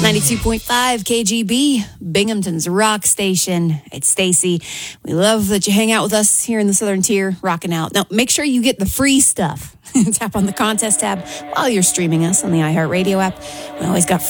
92.5 KGB, Binghamton's rock station. It's Stacy. We love that you hang out with us here in the Southern Tier, rocking out. Now, make sure you get the free stuff. Tap on the contest tab while you're streaming us on the iHeartRadio app. We always got